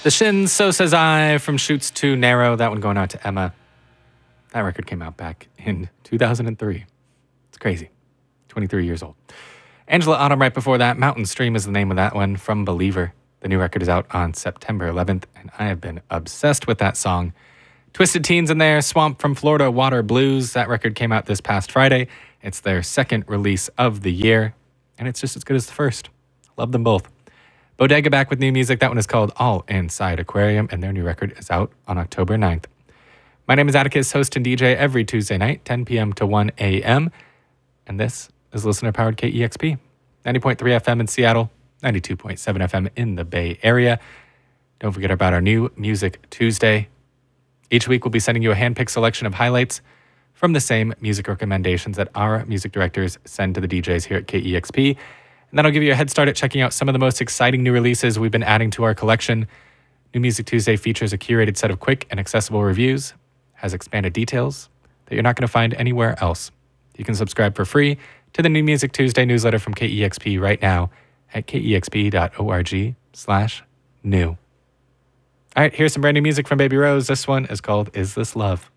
The Shins, So Says I, From Shoots to Narrow. That one going out to Emma. That record came out back in 2003. It's crazy. 23 years old. Angela Autumn right before that. Mountain Stream is the name of that one from Believer. The new record is out on September 11th, and I have been obsessed with that song. Twisted Teens in there. Swamp from Florida, Water Blues. That record came out this past Friday. It's their second release of the year, and it's just as good as the first. Love them both. Bodega back with new music. That one is called All Inside Aquarium, and their new record is out on October 9th. My name is Atticus, host and DJ every Tuesday night, 10 p.m. to 1 a.m., and this is listener-powered KEXP. 90.3 FM in Seattle, 92.7 FM in the Bay Area. Don't forget about our new Music Tuesday. Each week, we'll be sending you a hand-picked selection of highlights from the same music recommendations that our music directors send to the DJs here at KEXP. And that'll give you a head start at checking out some of the most exciting new releases we've been adding to our collection. New Music Tuesday features a curated set of quick and accessible reviews, has expanded details that you're not going to find anywhere else. You can subscribe for free to the New Music Tuesday newsletter from KEXP right now at kexp.org/new. All right, here's some brand new music from Baby Rose. This one is called Is This Love?